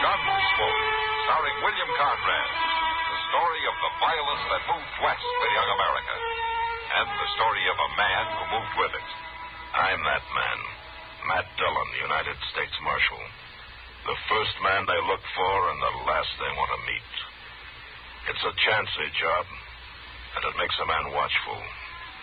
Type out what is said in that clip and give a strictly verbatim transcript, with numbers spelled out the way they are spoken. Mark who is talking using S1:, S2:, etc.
S1: Gunsmoke, starring William Conrad. The story of the violence that moved west with young America. And the story of a man who moved with it.
S2: I'm that man, Matt Dillon, United States Marshal. The first man they look for and the last they want to meet. It's a chancy job, and it makes a man watchful.